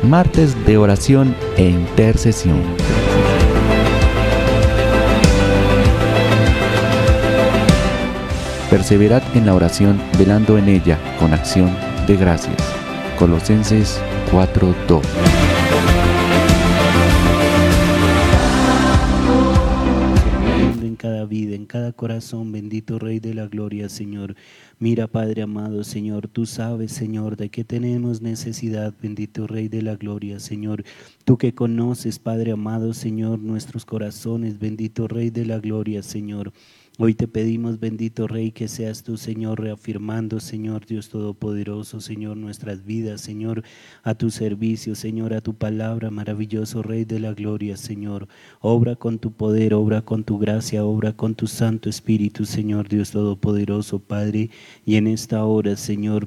martes de oración e intercesión. Perseverad en la oración, velando en ella con acción de gracias. Colosenses 4:2. En cada vida, en cada corazón, bendito Rey de la Gloria, Señor. Mira, Padre amado, Señor, tú sabes, Señor, de qué tenemos necesidad, bendito Rey de la Gloria, Señor. Tú que conoces, Padre amado, Señor, nuestros corazones, bendito Rey de la Gloria, Señor. Hoy te pedimos, bendito Rey, que seas tú, Señor, reafirmando, Señor Dios Todopoderoso, Señor, nuestras vidas, Señor, a tu servicio, Señor, a tu palabra, maravilloso Rey de la Gloria, Señor. Obra con tu poder, obra con tu gracia, obra con tu Santo Espíritu, Señor Dios Todopoderoso, Padre. Y en esta hora, Señor,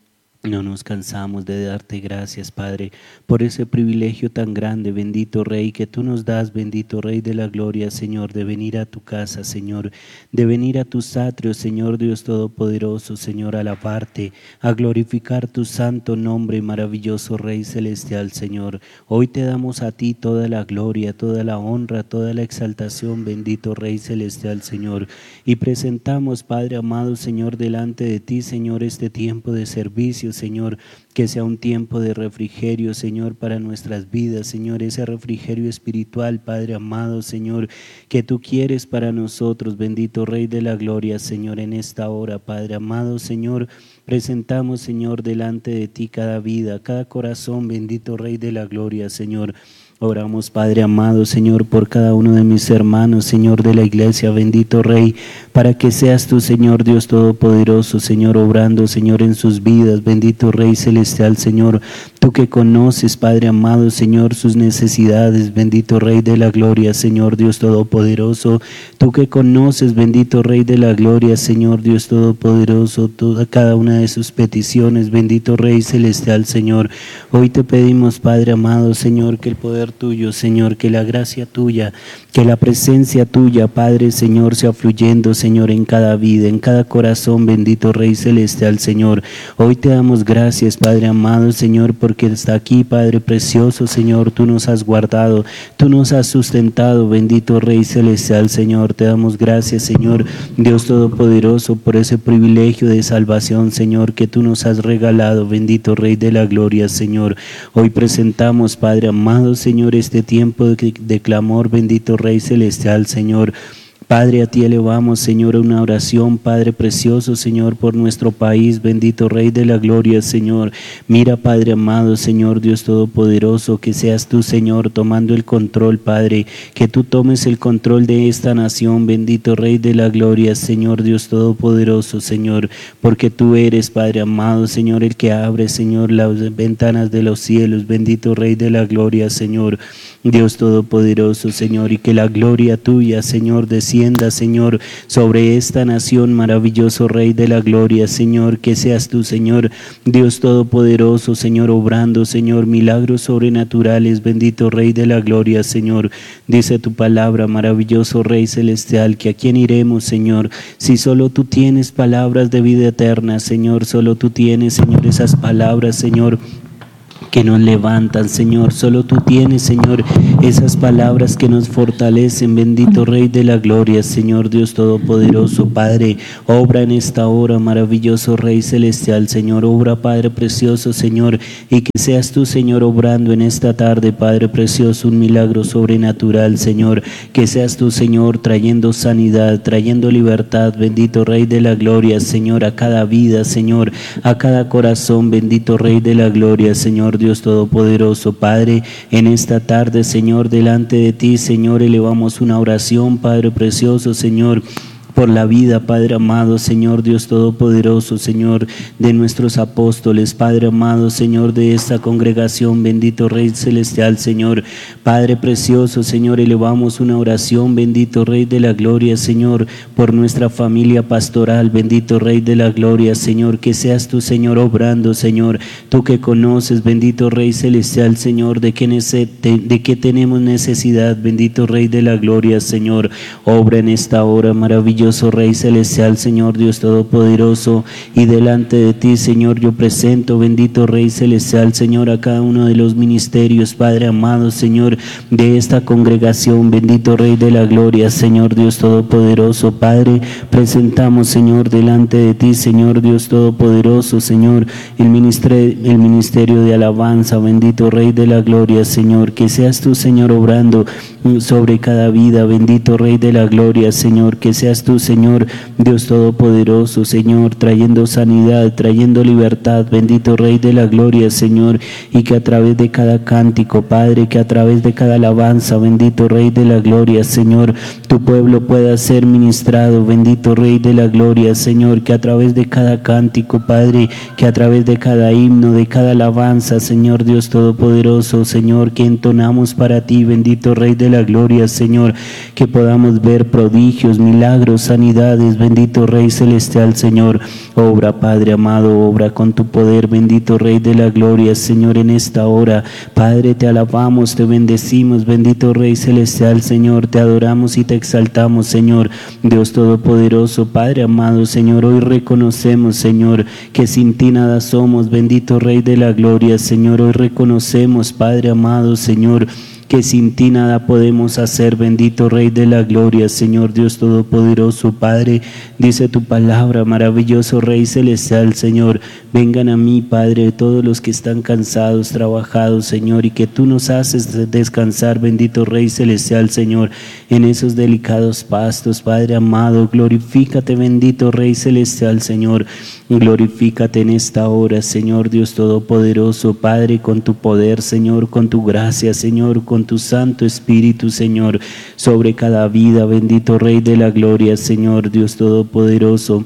no nos cansamos de darte gracias, Padre, por ese privilegio tan grande, bendito Rey, que tú nos das, bendito Rey de la Gloria, Señor, de venir a tu casa, Señor, de venir a tus atrios, Señor Dios Todopoderoso, Señor, a alabarte, a glorificar tu santo nombre, maravilloso Rey Celestial, Señor. Hoy te damos a ti toda la gloria, toda la honra, toda la exaltación, bendito Rey Celestial, Señor, y presentamos, Padre amado, Señor, delante de ti, Señor, este tiempo de servicio, Señor, que sea un tiempo de refrigerio, Señor, para nuestras vidas, Señor, ese refrigerio espiritual, Padre amado, Señor, que tú quieres para nosotros, bendito Rey de la Gloria, Señor, en esta hora, Padre amado, Señor, presentamos, Señor, delante de ti cada vida, cada corazón, bendito Rey de la Gloria, Señor. Oramos, Padre amado, Señor, por cada uno de mis hermanos, Señor, de la iglesia, bendito Rey, para que seas tú, Señor, Dios Todopoderoso, Señor, obrando, Señor, en sus vidas, bendito Rey Celestial, Señor, tú que conoces, Padre amado, Señor, sus necesidades, bendito Rey de la Gloria, Señor, Dios Todopoderoso, tú que conoces, bendito Rey de la Gloria, Señor, Dios Todopoderoso, toda cada una de sus peticiones, bendito Rey Celestial, Señor. Hoy te pedimos, Padre amado, Señor, que el poder tuyo, Señor, que la gracia tuya, que la presencia tuya, Padre, Señor, sea fluyendo, Señor, en cada vida, en cada corazón, bendito Rey Celestial, Señor. Hoy te damos gracias, Padre amado, Señor, porque está aquí, Padre precioso, Señor, tú nos has guardado, tú nos has sustentado, bendito Rey Celestial, Señor. Te damos gracias, Señor, Dios Todopoderoso, por ese privilegio de salvación, Señor, que tú nos has regalado, bendito Rey de la Gloria, Señor. Hoy presentamos, Padre amado, Señor, este tiempo de clamor, bendito Rey Celestial, Señor. Padre, a ti elevamos, Señor, una oración, Padre precioso, Señor, por nuestro país, bendito Rey de la Gloria, Señor. Mira, Padre amado, Señor, Dios Todopoderoso, que seas tú, Señor, tomando el control, Padre, que tú tomes el control de esta nación, bendito Rey de la Gloria, Señor, Dios Todopoderoso, Señor, porque tú eres, Padre amado, Señor, el que abre, Señor, las ventanas de los cielos, bendito Rey de la Gloria, Señor, Dios Todopoderoso, Señor, y que la gloria tuya, Señor, descienda, Señor, sobre esta nación, maravilloso Rey de la Gloria, Señor, que seas tú, Señor, Dios Todopoderoso, Señor, obrando, Señor, milagros sobrenaturales, bendito Rey de la Gloria, Señor. Dice tu palabra, maravilloso Rey Celestial, que a quién iremos, Señor, si solo tú tienes palabras de vida eterna, Señor, solo tú tienes, Señor, esas palabras, Señor, que nos levantan, Señor. Solo tú tienes, Señor, esas palabras que nos fortalecen, bendito Rey de la Gloria, Señor Dios Todopoderoso, Padre. Obra en esta hora, maravilloso Rey Celestial, Señor. Obra, Padre precioso, Señor, y que seas tú, Señor, obrando en esta tarde, Padre precioso, un milagro sobrenatural, Señor. Que seas tú, Señor, trayendo sanidad, trayendo libertad, bendito Rey de la Gloria, Señor, a cada vida, Señor, a cada corazón, bendito Rey de la Gloria, Señor Dios Todopoderoso, Padre. En esta tarde, Señor, delante de ti, Señor, elevamos una oración, Padre precioso, Señor, por la vida, Padre amado, Señor Dios Todopoderoso, Señor, de nuestros apóstoles, Padre amado, Señor, de esta congregación, bendito Rey Celestial, Señor, Padre precioso, Señor, elevamos una oración, bendito Rey de la Gloria, Señor, por nuestra familia pastoral, bendito Rey de la Gloria, Señor, que seas tú, Señor, obrando, Señor, tú que conoces, bendito Rey Celestial, Señor, de qué tenemos necesidad, bendito Rey de la Gloria, Señor, obra en esta hora, maravillosa maravilloso Rey celestial, Señor Dios Todopoderoso, y delante de ti, Señor, yo presento, bendito Rey celestial, Señor, a cada uno de los ministerios, Padre amado, Señor, de esta congregación, bendito Rey de la gloria, Señor Dios Todopoderoso, Padre, presentamos, Señor, delante de ti, Señor Dios Todopoderoso, Señor, el ministerio de alabanza, bendito Rey de la gloria, Señor, que seas tú, Señor, obrando sobre cada vida, bendito Rey de la gloria, Señor, que seas tú, Señor, Dios Todopoderoso, Señor, trayendo sanidad, trayendo libertad, bendito Rey de la gloria, Señor, y que a través de cada cántico, Padre, que a través de cada alabanza, bendito Rey de la gloria, Señor, tu pueblo pueda ser ministrado, bendito Rey de la gloria, Señor, que a través de cada cántico, Padre, que a través de cada himno, de cada alabanza, Señor Dios Todopoderoso, Señor, que entonamos para ti, bendito Rey de la gloria, Señor, que podamos ver prodigios, milagros, sanidades, bendito Rey celestial, Señor, obra, Padre amado, obra con tu poder, bendito Rey de la gloria, Señor, en esta hora, Padre, te alabamos, te bendecimos, bendito Rey celestial, Señor, te adoramos y te exaltamos, Señor, Dios Todopoderoso, Padre amado, Señor, hoy reconocemos, Señor, que sin ti nada somos, bendito Rey de la gloria, Señor, hoy reconocemos, Padre amado, Señor, que sin ti nada podemos hacer, bendito Rey de la gloria, Señor Dios Todopoderoso, Padre, dice tu palabra, maravilloso Rey celestial, Señor, vengan a mí, Padre, todos los que están cansados, trabajados, Señor, y que tú nos haces descansar, bendito Rey celestial, Señor, en esos delicados pastos, Padre amado, glorifícate, bendito Rey celestial, Señor, glorifícate en esta hora, Señor Dios Todopoderoso, Padre, con tu poder, Señor, con tu gracia, Señor, con tu Santo Espíritu, Señor, sobre cada vida, bendito Rey de la gloria, Señor Dios Todopoderoso.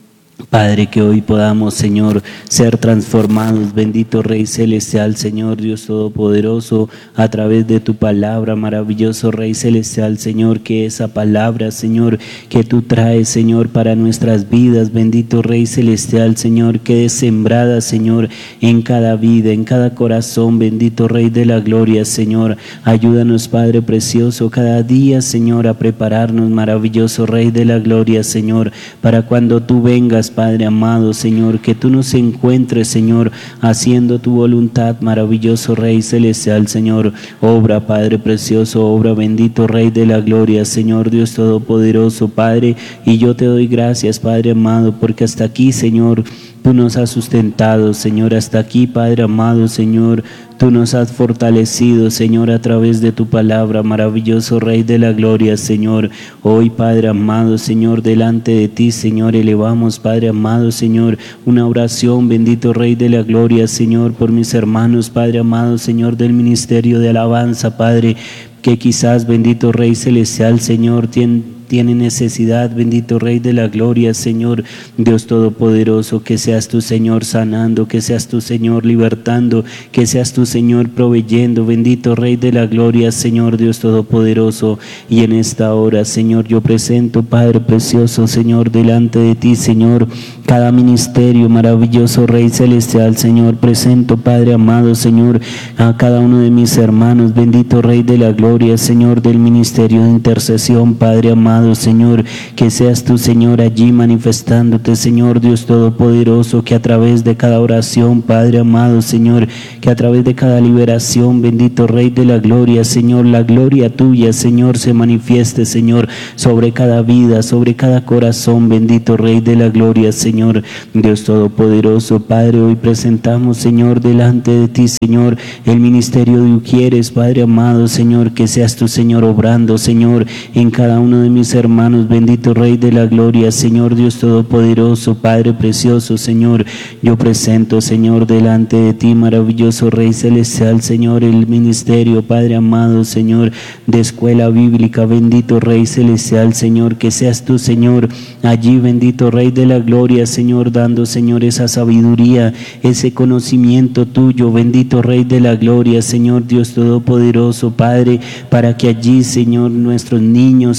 Padre, que hoy podamos, Señor, ser transformados, bendito Rey celestial, Señor Dios Todopoderoso, a través de tu palabra, maravilloso Rey celestial, Señor, que esa palabra, Señor, que tú traes, Señor, para nuestras vidas, bendito Rey celestial, Señor, quede sembrada, Señor, en cada vida, en cada corazón, bendito Rey de la gloria, Señor, ayúdanos, Padre precioso, cada día, Señor, a prepararnos, maravilloso Rey de la gloria, Señor, para cuando tú vengas, Padre amado, Señor, que tú nos encuentres, Señor, haciendo tu voluntad, maravilloso Rey celestial, Señor, obra, Padre precioso, obra, bendito Rey de la gloria, Señor Dios Todopoderoso, Padre, y yo te doy gracias, Padre amado, porque hasta aquí, Señor, tú nos has sustentado, Señor, hasta aquí, Padre amado, Señor, tú nos has fortalecido, Señor, a través de tu palabra, maravilloso Rey de la gloria, Señor. Hoy, Padre amado, Señor, delante de ti, Señor, elevamos, Padre amado, Señor, una oración, bendito Rey de la gloria, Señor, por mis hermanos, Padre amado, Señor, del ministerio de alabanza, Padre, que quizás, bendito Rey celestial, Señor, tiene necesidad, bendito Rey de la gloria, Señor, Dios Todopoderoso, que seas tú, Señor, sanando, que seas tú, Señor, libertando, que seas tú, Señor, proveyendo, bendito Rey de la gloria, Señor, Dios Todopoderoso, y en esta hora, Señor, yo presento, Padre precioso, Señor, delante de ti, Señor, cada ministerio, maravilloso Rey celestial, Señor, presento, Padre amado, Señor, a cada uno de mis hermanos, bendito Rey de la gloria, Señor, del ministerio de intercesión, Padre amado, Señor, que seas tú, Señor, allí manifestándote, Señor Dios Todopoderoso, que a través de cada oración, Padre amado, Señor, que a través de cada liberación, bendito Rey de la gloria, Señor, la gloria tuya, Señor, se manifieste, Señor, sobre cada vida, sobre cada corazón, bendito Rey de la gloria, Señor, Dios Todopoderoso, Padre, hoy presentamos, Señor, delante de ti, Señor, el ministerio de Ujieres, Padre amado, Señor, que seas tú, Señor, obrando, Señor, en cada uno de mis hermanos, bendito Rey de la gloria, Señor Dios Todopoderoso, Padre precioso, Señor, yo presento, Señor, delante de ti, maravilloso Rey celestial, Señor, el ministerio, Padre amado, Señor, de escuela bíblica, bendito Rey celestial, Señor, que seas tú, Señor, allí, bendito Rey de la gloria, Señor, dando, Señor, esa sabiduría, ese conocimiento tuyo, bendito Rey de la gloria, Señor Dios Todopoderoso, Padre, para que allí, Señor, nuestros niños, Señor,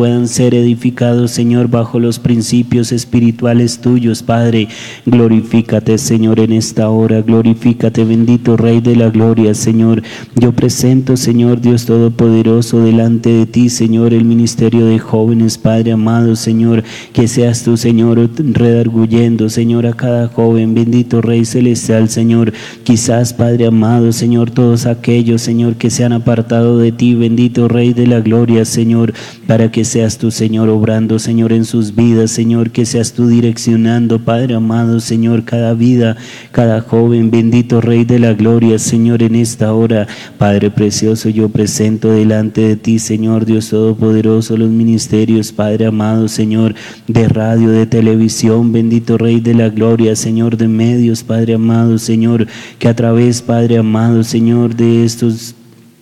puedan ser edificados, Señor, bajo los principios espirituales tuyos, Padre. Glorifícate, Señor, en esta hora. Glorifícate, bendito Rey de la gloria, Señor. Yo presento, Señor Dios Todopoderoso, delante de ti, Señor, el ministerio de jóvenes, Padre amado, Señor, que seas tú, Señor, redarguyendo, Señor, a cada joven, bendito Rey celestial, Señor. Quizás, Padre amado, Señor, todos aquellos, Señor, que se han apartado de ti, bendito Rey de la gloria, Señor, para que seas tú, Señor, obrando, Señor, en sus vidas, Señor, que seas tú direccionando, Padre amado, Señor, cada vida, cada joven, bendito Rey de la gloria, Señor, en esta hora, Padre precioso, yo presento delante de ti, Señor, Dios Todopoderoso, los ministerios, Padre amado, Señor, de radio, de televisión, bendito Rey de la gloria, Señor, de medios, Padre amado, Señor, que a través, Padre amado, Señor, de estos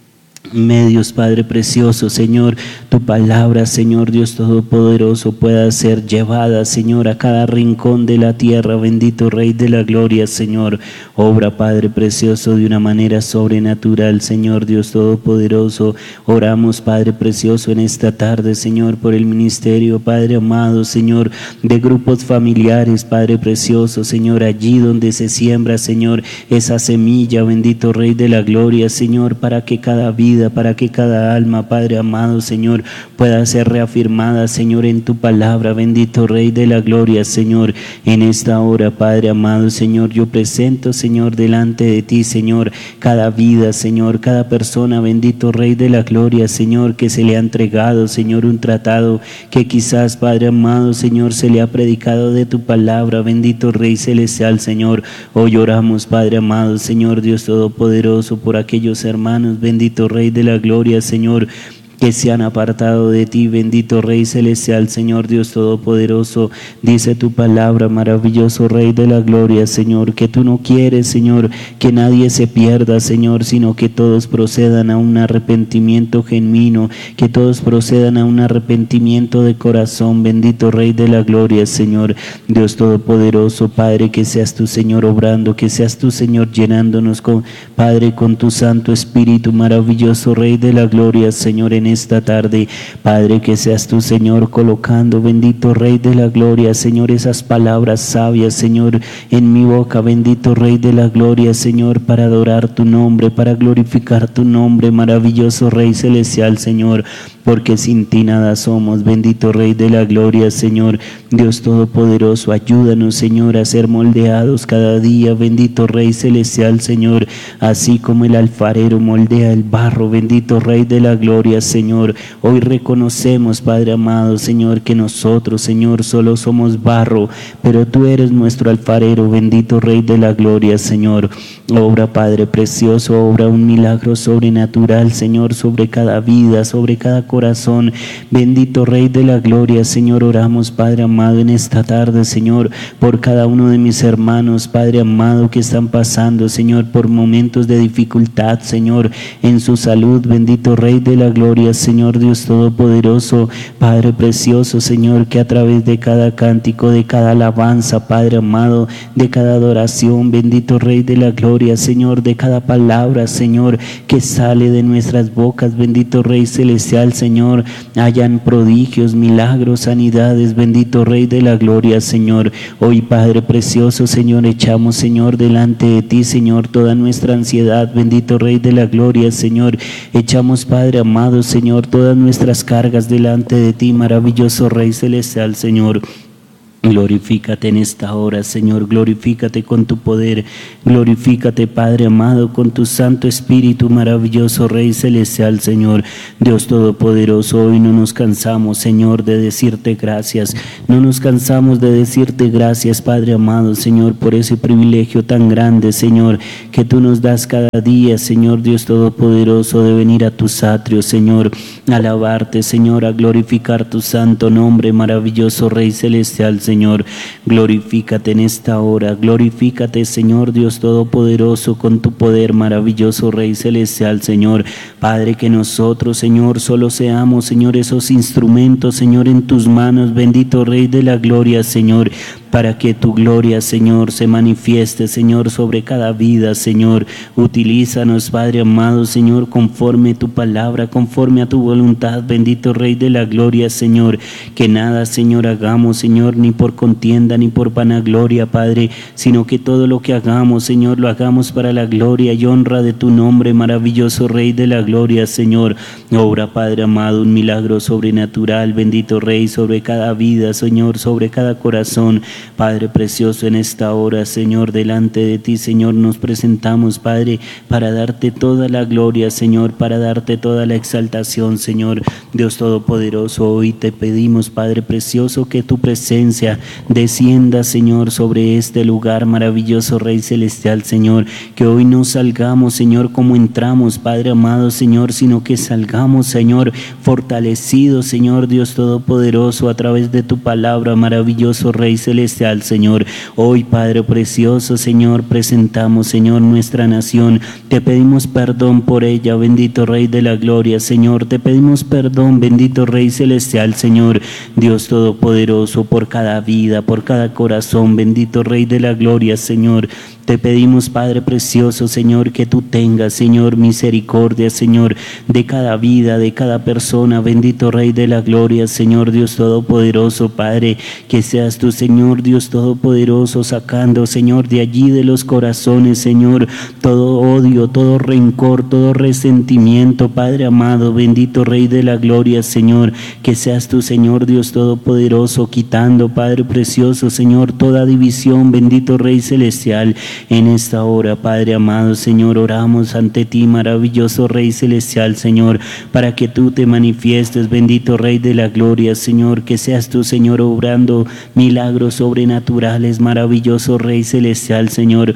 medios, Padre precioso, Señor, tu palabra, Señor Dios Todopoderoso, pueda ser llevada, Señor, a cada rincón de la tierra, bendito Rey de la gloria, Señor. Obra, Padre precioso, de una manera sobrenatural, Señor Dios Todopoderoso. Oramos, Padre precioso, en esta tarde, Señor, por el ministerio, Padre amado, Señor, de grupos familiares, Padre precioso, Señor, allí donde se siembra, Señor, esa semilla, bendito Rey de la gloria, Señor, para que cada vida, para que cada alma, Padre amado, Señor, pueda ser reafirmada, Señor, en tu palabra, bendito Rey de la gloria, Señor. En esta hora, Padre amado, Señor, yo presento, Señor, delante de ti, Señor, cada vida, Señor, cada persona, bendito Rey de la gloria, Señor, que se le ha entregado, Señor, un tratado que quizás, Padre amado, Señor, se le ha predicado de tu palabra, bendito Rey celestial, Señor. Hoy oramos, Padre amado, Señor, Dios Todopoderoso, por aquellos hermanos, bendito Rey de la gloria, Señor, que se han apartado de ti, bendito Rey celestial, Señor Dios Todopoderoso. Dice tu palabra, maravilloso Rey de la gloria, Señor, que tú no quieres, Señor, que nadie se pierda, Señor, sino que todos procedan a un arrepentimiento genuino, que todos procedan a un arrepentimiento de corazón, bendito Rey de la gloria, Señor. Dios Todopoderoso, Padre, que seas tú, Señor, obrando, que seas tú, Señor, llenándonos, Padre, con tu Santo Espíritu, maravilloso Rey de la gloria, Señor, en esta tarde, Padre, que seas tú, Señor, colocando, bendito Rey de la gloria, Señor, esas palabras sabias, Señor, en mi boca, bendito Rey de la gloria, Señor, para adorar tu nombre, para glorificar tu nombre, maravilloso Rey celestial, Señor, porque sin ti nada somos, bendito Rey de la gloria, Señor. Dios Todopoderoso, ayúdanos, Señor, a ser moldeados cada día, bendito Rey celestial, Señor, así como el alfarero moldea el barro, bendito Rey de la gloria, Señor. Hoy reconocemos, Padre amado, Señor, que nosotros, Señor, solo somos barro, pero tú eres nuestro alfarero, bendito Rey de la gloria, Señor. Obra, Padre precioso, obra un milagro sobrenatural, Señor, sobre cada vida, sobre cada corazón, bendito Rey de la gloria, Señor. Oramos, Padre amado, en esta tarde, Señor, por cada uno de mis hermanos, Padre amado, que están pasando, Señor, por momentos de dificultad, Señor, en su salud, bendito Rey de la gloria, Señor Dios Todopoderoso, Padre precioso, Señor, que a través de cada cántico, de cada alabanza, Padre amado, de cada adoración, bendito Rey de la gloria, Señor, de cada palabra, Señor, que sale de nuestras bocas, bendito Rey celestial, Señor, hayan prodigios, milagros, sanidades, bendito Rey de la gloria, Señor. Hoy, Padre precioso, Señor, echamos, Señor, delante de ti, Señor, toda nuestra ansiedad, bendito Rey de la gloria, Señor. Echamos, Padre amado, Señor, todas nuestras cargas delante de ti, maravilloso Rey celestial, Señor. Glorifícate en esta hora, Señor, glorifícate con tu poder, glorifícate, Padre amado, con tu Santo Espíritu, maravilloso Rey celestial, Señor. Dios Todopoderoso, hoy no nos cansamos, Señor, de decirte gracias, no nos cansamos de decirte gracias, Padre amado, Señor, por ese privilegio tan grande, Señor, que tú nos das cada día, Señor, Dios Todopoderoso, de venir a tus atrios, Señor, a alabarte, Señor, a glorificar tu santo nombre, maravilloso Rey celestial, Señor. Glorifícate en esta hora, glorifícate, Señor Dios Todopoderoso, con tu poder, maravilloso Rey celestial, Señor. Padre, que nosotros, Señor, solo seamos, Señor, esos instrumentos, Señor, en tus manos, bendito Rey de la gloria, Señor. para que tu gloria, Señor, se manifieste, Señor, sobre cada vida, Señor. Utilízanos, Padre amado, Señor, conforme tu palabra, conforme a tu voluntad, bendito Rey de la gloria, Señor. Que nada, Señor, hagamos, Señor, ni por contienda, ni por vanagloria, Padre, sino que todo lo que hagamos, Señor, lo hagamos para la gloria y honra de tu nombre, maravilloso Rey de la gloria, Señor. Obra, Padre amado, un milagro sobrenatural, bendito Rey, sobre cada vida, Señor, sobre cada corazón. Padre precioso, en esta hora, Señor, delante de ti, Señor, nos presentamos, Padre, para darte toda la gloria, Señor, para darte toda la exaltación, Señor. Dios Todopoderoso, hoy te pedimos, Padre precioso, que tu presencia descienda, Señor, sobre este lugar, maravilloso Rey celestial, Señor. Que hoy no salgamos, Señor, como entramos, Padre amado, Señor, sino que salgamos, Señor, fortalecidos, Señor, Dios Todopoderoso, a través de tu palabra, maravilloso Rey celestial, Señor. Hoy, Padre precioso, Señor, presentamos, Señor, nuestra nación. Te pedimos perdón por ella, bendito Rey de la gloria, Señor. Te pedimos perdón, bendito Rey celestial, Señor. Dios Todopoderoso, por cada vida, por cada corazón, bendito Rey de la gloria, Señor. Te pedimos, Padre precioso, Señor, que tú tengas, Señor, misericordia, Señor, de cada vida, de cada persona, bendito Rey de la gloria, Señor, Dios Todopoderoso, Padre, que seas tú, Señor, Dios Todopoderoso, sacando, Señor, de allí de los corazones, Señor, todo odio, todo rencor, todo resentimiento, Padre amado, bendito Rey de la gloria, Señor, que seas tú, Señor, Dios Todopoderoso, quitando, Padre precioso, Señor, toda división, bendito Rey celestial. En esta hora, Padre amado, Señor, oramos ante ti, maravilloso Rey celestial, Señor, para que tú te manifiestes, bendito Rey de la gloria, Señor, que seas tú, Señor, obrando milagros sobrenaturales, maravilloso Rey celestial, Señor.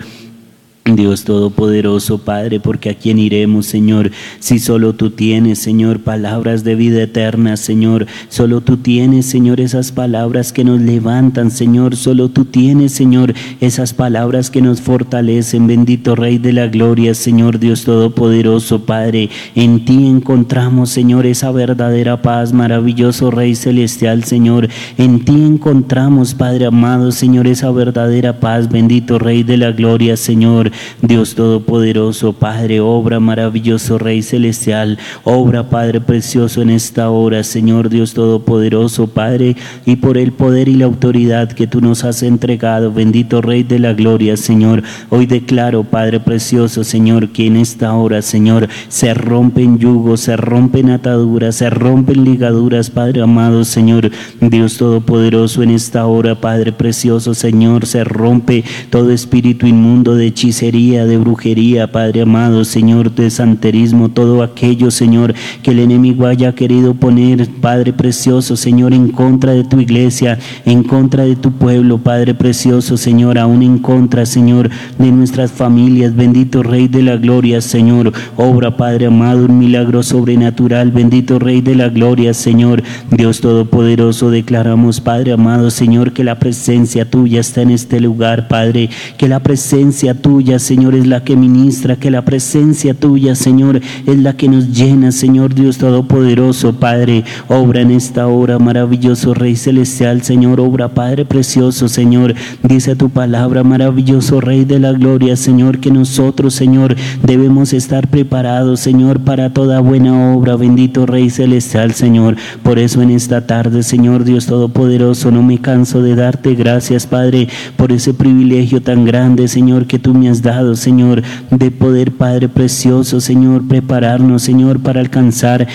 Dios Todopoderoso, Padre, porque a quién iremos, Señor, si solo tú tienes, Señor, palabras de vida eterna, Señor. Solo tú tienes, Señor, esas palabras que nos levantan, Señor. Solo tú tienes, Señor, esas palabras que nos fortalecen, bendito Rey de la gloria, Señor, Dios Todopoderoso, Padre. En ti encontramos, Señor, esa verdadera paz, maravilloso Rey celestial, Señor. En ti encontramos, Padre amado, Señor, esa verdadera paz, bendito Rey de la gloria, Señor. Dios Todopoderoso, Padre, obra, maravilloso Rey celestial, obra, Padre precioso, en esta hora, Señor, Dios Todopoderoso, Padre, y por el poder y la autoridad que tú nos has entregado, bendito Rey de la gloria, Señor. Hoy declaro, Padre precioso, Señor, que en esta hora, Señor, se rompen yugos, se rompen ataduras, se rompen ligaduras, Padre amado, Señor, Dios Todopoderoso, en esta hora, Padre precioso, Señor, se rompe todo espíritu inmundo de hechicería, de brujería, Padre amado, Señor, de santerismo, todo aquello, Señor, que el enemigo haya querido poner, Padre precioso, Señor, en contra de tu iglesia, en contra de tu pueblo, Padre precioso, Señor, aún en contra, Señor, de nuestras familias, bendito Rey de la gloria, Señor. Obra, Padre amado, un milagro sobrenatural, bendito Rey de la gloria, Señor. Dios Todopoderoso, declaramos, Padre amado, Señor, que la presencia tuya está en este lugar, Padre, que la presencia tuya, Señor, es la que ministra, que la presencia tuya, Señor, es la que nos llena, Señor, Dios Todopoderoso, Padre. Obra en esta hora, maravilloso Rey celestial, Señor, obra, Padre precioso, Señor. Dice tu palabra, maravilloso Rey de la gloria, Señor, que nosotros, Señor, debemos estar preparados, Señor, para toda buena obra, bendito Rey celestial, Señor. Por eso en esta tarde, Señor, Dios Todopoderoso, no me canso de darte gracias, Padre, por ese privilegio tan grande, Señor, que tú me has dado, Señor, de poder, Padre precioso, Señor, prepararnos, Señor, para alcanzar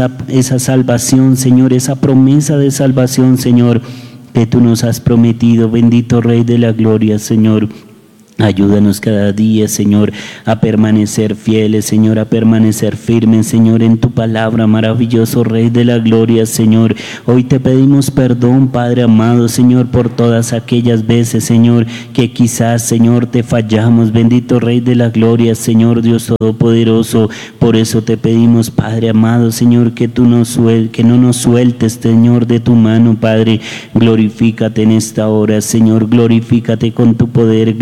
esa salvación, Señor, esa promesa de salvación, Señor, que tú nos has prometido, bendito Rey de la gloria, Señor. Ayúdanos cada día, Señor, a permanecer fieles, Señor, a permanecer firmes, Señor, en tu palabra, maravilloso Rey de la gloria, Señor. Hoy te pedimos perdón, Padre amado, Señor, por todas aquellas veces, Señor, que quizás, Señor, te fallamos, bendito Rey de la gloria, Señor, Dios Todopoderoso. Por eso te pedimos, Padre amado, Señor, que no nos sueltes, Señor, de tu mano, Padre. Glorifícate en esta hora, Señor, glorifícate con tu poder, glorifícate,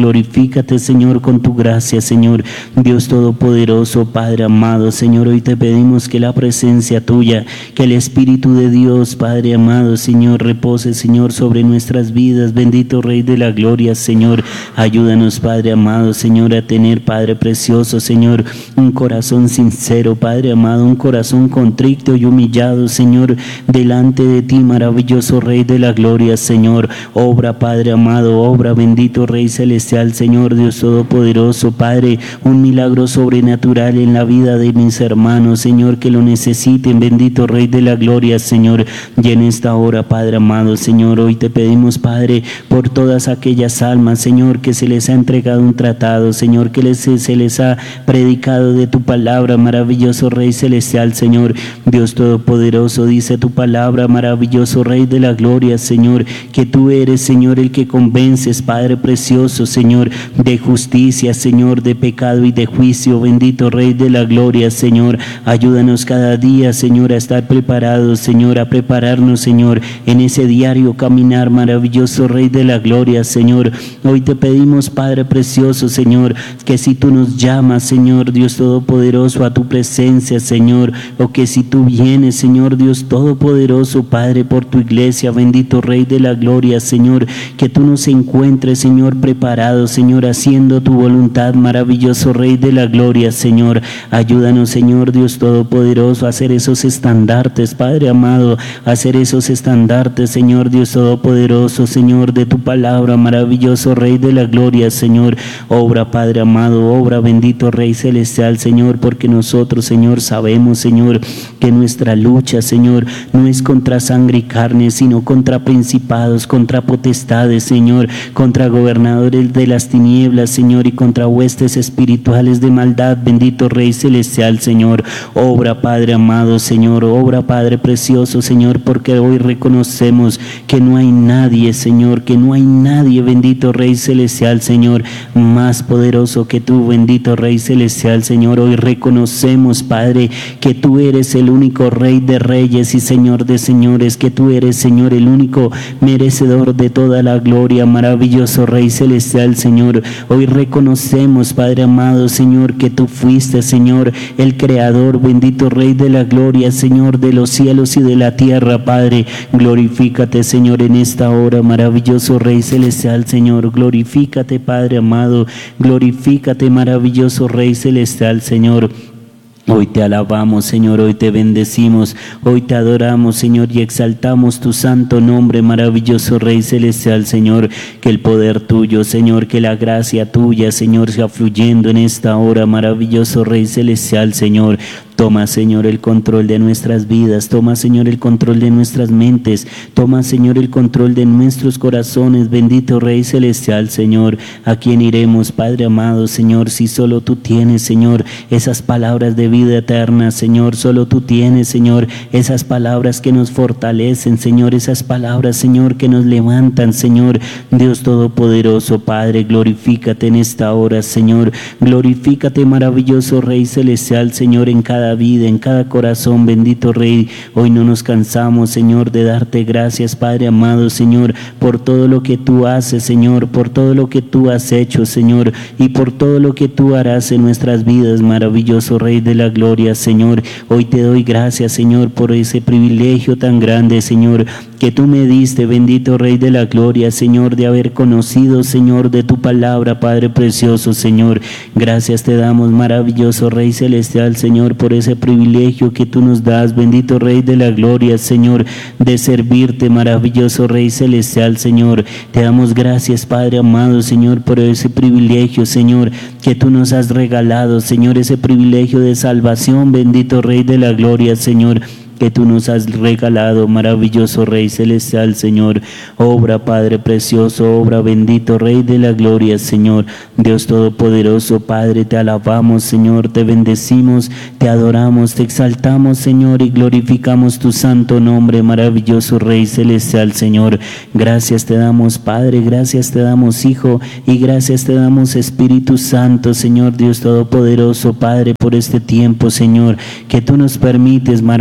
glorifícate, Señor, con tu gracia, Señor. Dios Todopoderoso, Padre amado, Señor, hoy te pedimos que la presencia tuya, que el Espíritu de Dios, Padre amado, Señor, repose, Señor, sobre nuestras vidas. Bendito Rey de la Gloria, Señor. Ayúdanos, Padre amado, Señor, a tener, Padre precioso, Señor, un corazón sincero, Padre amado, un corazón contrito y humillado, Señor, delante de ti, maravilloso Rey de la Gloria, Señor. Obra, Padre amado, obra, bendito Rey celestial, Señor, Dios Todopoderoso, Padre, un milagro sobrenatural en la vida de mis hermanos, Señor, que lo necesiten, bendito Rey de la Gloria, Señor. Y en esta hora, Padre amado, Señor, hoy te pedimos, Padre, por todas aquellas almas, Señor, que se les ha entregado un tratado, Señor, que se les ha predicado de tu palabra, maravilloso Rey celestial, Señor. Dios Todopoderoso, dice tu palabra, maravilloso Rey de la Gloria, Señor, que tú eres, Señor, el que convences, Padre precioso, Señor, de justicia, Señor, de pecado y de juicio. Bendito Rey de la Gloria, Señor. Ayúdanos cada día, Señor, a estar preparados, Señor, a prepararnos, Señor, en ese diario caminar, maravilloso Rey de la Gloria, Señor. Hoy te pedimos, Padre precioso, Señor, que si tú nos llamas, Señor, Dios Todopoderoso, a tu presencia, Señor, o que si tú vienes, Señor, Dios Todopoderoso, Padre, por tu iglesia, bendito Rey de la Gloria, Señor, que tú nos encuentres, Señor, preparados, Señor, haciendo tu voluntad, maravilloso Rey de la Gloria, Señor. Ayúdanos, Señor, Dios Todopoderoso, a hacer esos estandartes, Padre amado, a hacer esos estandartes, Señor, Dios Todopoderoso, Señor, de tu palabra, maravilloso Rey de la Gloria, Señor. Obra, Padre amado, obra, bendito Rey celestial, Señor, porque nosotros, Señor, sabemos, Señor, que nuestra lucha, Señor, no es contra sangre y carne, sino contra principados, contra potestades, Señor, contra gobernadores de las tinieblas, Señor, y contra huestes espirituales de maldad. Bendito Rey celestial, Señor. Obra, Padre amado, Señor, obra, Padre precioso, Señor, porque hoy reconocemos que no hay nadie, Señor, que no hay nadie, bendito Rey celestial, Señor, más poderoso que tú, bendito Rey celestial, Señor. Hoy reconocemos, Padre, que tú eres el único Rey de reyes y Señor de señores, que tú eres, Señor, el único merecedor de toda la gloria, maravilloso Rey celestial, Señor. Hoy reconocemos, Padre amado, Señor, que tú fuiste, Señor, el creador, bendito Rey de la Gloria, Señor, de los cielos y de la tierra, Padre. Glorifícate, Señor, en esta hora, maravilloso Rey celestial, Señor. Glorifícate, Padre amado, glorifícate, maravilloso Rey celestial, Señor. Hoy te alabamos, Señor, hoy te bendecimos, hoy te adoramos, Señor, y exaltamos tu santo nombre, maravilloso Rey celestial, Señor. Que el poder tuyo, Señor, que la gracia tuya, Señor, sea fluyendo en esta hora, maravilloso Rey celestial, Señor. Toma, Señor, el control de nuestras vidas. Toma, Señor, el control de nuestras mentes. Toma, Señor, el control de nuestros corazones. Bendito Rey celestial, Señor. ¿A quién iremos, Padre amado, Señor, si solo tú tienes, Señor, esas palabras de vida eterna, Señor? Solo tú tienes, Señor, esas palabras que nos fortalecen, Señor. Esas palabras, Señor, que nos levantan, Señor. Dios Todopoderoso, Padre, glorifícate en esta hora, Señor. Glorifícate, maravilloso Rey celestial, Señor, en cada vida, en cada corazón, bendito Rey. Hoy no nos cansamos, Señor, de darte gracias, Padre amado, Señor, por todo lo que tú haces, Señor, por todo lo que tú has hecho, Señor, y por todo lo que tú harás en nuestras vidas, maravilloso Rey de la Gloria, Señor. Hoy te doy gracias, Señor, por ese privilegio tan grande, Señor, que tú me diste, bendito Rey de la Gloria, Señor, de haber conocido, Señor, de tu palabra, Padre precioso, Señor. Gracias te damos, maravilloso Rey celestial, Señor, por ese privilegio que tú nos das, bendito Rey de la Gloria, Señor, de servirte, maravilloso Rey celestial, Señor. Te damos gracias, Padre amado, Señor, por ese privilegio, Señor, que tú nos has regalado, Señor, ese privilegio de salvación, bendito Rey de la Gloria, Señor, que tú nos has regalado, maravilloso Rey celestial, Señor. Obra, Padre precioso, obra, bendito Rey de la Gloria, Señor. Dios Todopoderoso, Padre, te alabamos, Señor, te bendecimos, te adoramos, te exaltamos, Señor, y glorificamos tu santo nombre, maravilloso Rey celestial, Señor. Gracias te damos, Padre, gracias te damos, Hijo, y gracias te damos, Espíritu Santo, Señor, Dios Todopoderoso, Padre, por este tiempo, Señor, que tú nos permites, maravilloso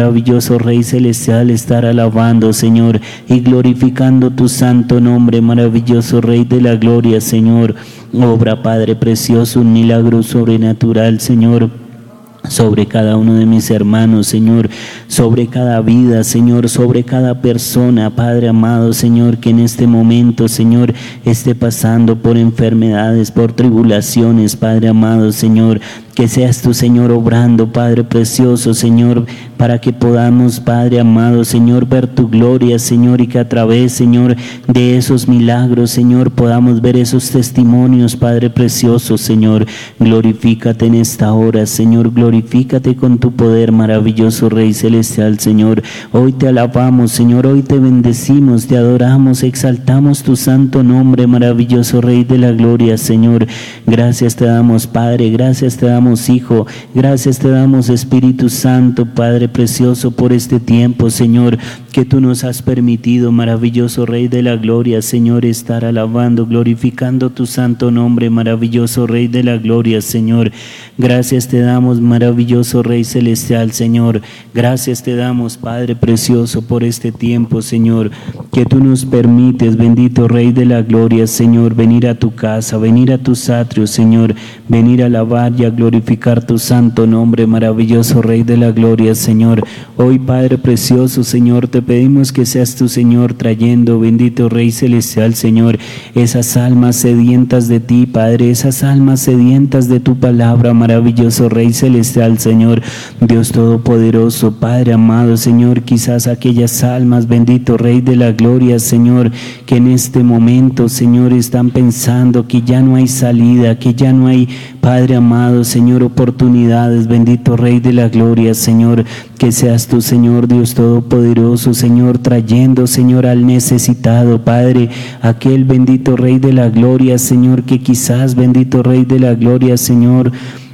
maravilloso Rey celestial, estar alabando, Señor, y glorificando tu santo nombre, maravilloso Rey de la gloria, Señor. Obra, Padre precioso, un milagro sobrenatural, Señor, sobre cada uno de mis hermanos, Señor, sobre cada vida, Señor, sobre cada persona, Padre amado, Señor, que en este momento, Señor, esté pasando por enfermedades, por tribulaciones, Padre amado, Señor. Que seas tú, Señor, obrando, Padre precioso, Señor, para que podamos, Padre amado, Señor, ver tu gloria, Señor, y que a través, Señor, de esos milagros, Señor, podamos ver esos testimonios, Padre precioso, Señor. Glorifícate en esta hora, Señor, glorifícate con tu poder, maravilloso Rey celestial, Señor. Hoy te alabamos, Señor, hoy te bendecimos, te adoramos, exaltamos tu santo nombre, maravilloso Rey de la gloria, Señor. Gracias te damos, Padre, gracias te damos, Hijo, gracias te damos, Espíritu Santo, Padre precioso, por este tiempo, Señor, que tú nos has permitido, maravilloso Rey de la gloria, Señor, estar alabando, glorificando tu santo nombre, maravilloso Rey de la gloria, Señor. Gracias te damos, maravilloso Rey celestial, Señor. Gracias te damos, Padre precioso, por este tiempo, Señor, que tú nos permites, bendito Rey de la gloria, Señor, venir a tu casa, venir a tus atrios, Señor, venir a alabar y a glorificar tu santo nombre, maravilloso Rey de la gloria, Señor. Hoy, Padre precioso, Señor, te pedimos que seas tu, Señor, trayendo, bendito Rey celestial, Señor, esas almas sedientas de ti, Padre, esas almas sedientas de tu palabra, maravilloso Rey celestial, Señor, Dios todopoderoso, Padre amado, Señor, quizás aquellas almas, bendito Rey de la gloria, Señor, que en este momento, Señor, están pensando que ya no hay salida, que ya no hay, Padre amado, Señor, oportunidades, bendito Rey de la gloria, Señor, que seas tú, Señor, Dios todopoderoso, Señor, trayendo, Señor, al necesitado, Padre, aquel bendito Rey de la gloria, Señor, que quizás, bendito Rey de la gloria, Señor,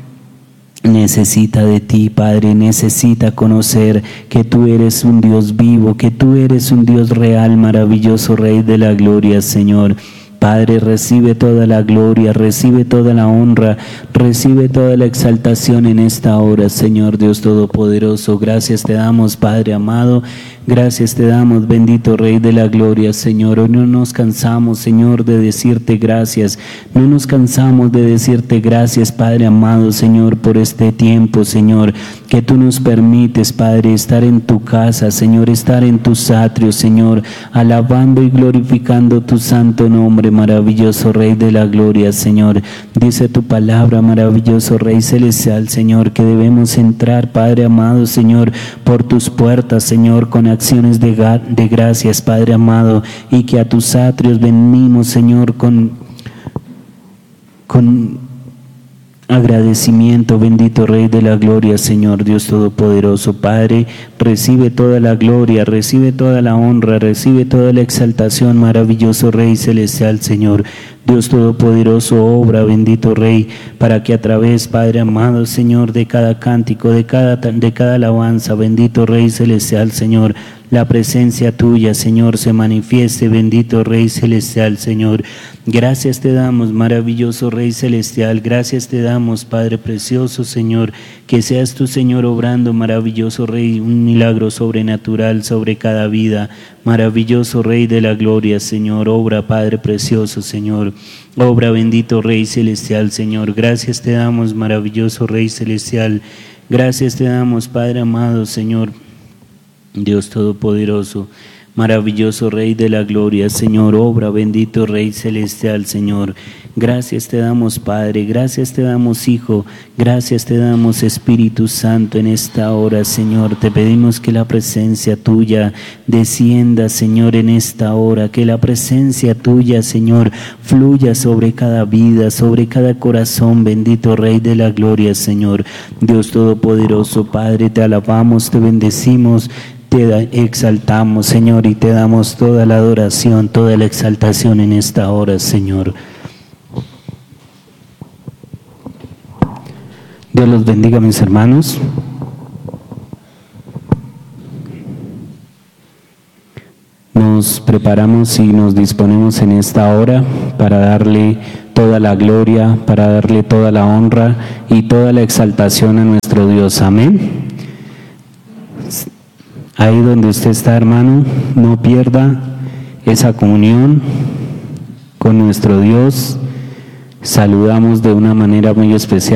necesita de ti, Padre, necesita conocer que tú eres un Dios vivo, que tú eres un Dios real, maravilloso Rey de la gloria, Señor. Padre, recibe toda la gloria, recibe toda la honra, recibe toda la exaltación en esta hora, Señor Dios Todopoderoso. Gracias te damos, Padre amado, gracias te damos, bendito Rey de la gloria, Señor. Hoy no nos cansamos, Señor, de decirte gracias, no nos cansamos de decirte gracias, Padre amado, Señor, por este tiempo, Señor, que tú nos permites, Padre, estar en tu casa, Señor, estar en tus atrios, Señor, alabando y glorificando tu santo nombre, maravilloso Rey de la gloria, Señor. Dice tu palabra, maravilloso Rey celestial, Señor, que debemos entrar, Padre amado, Señor, por tus puertas, Señor, con acciones de gracias, Padre amado, y que a tus atrios venimos, Señor, con agradecimiento, bendito Rey de la gloria, Señor Dios Todopoderoso. Padre, recibe toda la gloria, recibe toda la honra, recibe toda la exaltación, maravilloso Rey celestial, Señor Dios Todopoderoso. Obra, bendito Rey, para que a través, Padre amado, Señor, de cada cántico, de cada alabanza, bendito Rey celestial, Señor, la presencia tuya, Señor, se manifieste, bendito Rey celestial, Señor. Gracias te damos, maravilloso Rey celestial, gracias te damos, Padre precioso, Señor, que seas tú, Señor, obrando, maravilloso Rey, un milagro sobrenatural sobre cada vida, maravilloso Rey de la gloria, Señor. Obra, Padre precioso, Señor, obra, bendito Rey celestial, Señor. Gracias te damos, maravilloso Rey celestial, gracias te damos, Padre amado, Señor, Dios todopoderoso, maravilloso Rey de la gloria, Señor. Obra, bendito Rey celestial, Señor. Gracias te damos, Padre, gracias te damos, Hijo, gracias te damos, Espíritu Santo, en esta hora, Señor. Te pedimos que la presencia tuya descienda, Señor, en esta hora, que la presencia tuya, Señor, fluya sobre cada vida, sobre cada corazón, bendito Rey de la gloria, Señor. Dios todopoderoso, Padre, te alabamos, te bendecimos, te exaltamos, Señor, y te damos toda la adoración, toda la exaltación en esta hora, Señor. Dios los bendiga, mis hermanos. Nos preparamos y nos disponemos en esta hora para darle toda la gloria, para darle toda la honra y toda la exaltación a nuestro Dios. Amén. Ahí donde usted está, hermano, no pierda esa comunión con nuestro Dios. Saludamos de una manera muy especial